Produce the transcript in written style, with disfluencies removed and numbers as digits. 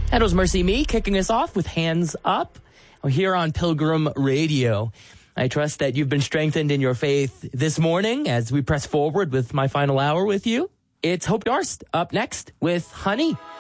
That was Mercy Me kicking us off with Hands Up here on Pilgrim Radio. I trust that you've been strengthened in your faith this morning as we press forward with my final hour with you. It's Hope Darst up next with Honey.